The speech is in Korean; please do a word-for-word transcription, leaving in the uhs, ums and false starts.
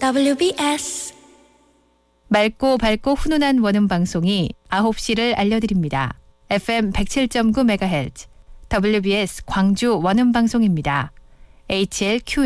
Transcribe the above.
더블유비에스 맑고 밝고 훈훈한 원음 방송이 아홉 시를 알려드립니다. 에프엠 백칠 점 구 메가헤르츠 더블유비에스 광주 원음 방송입니다. 에이치엘큐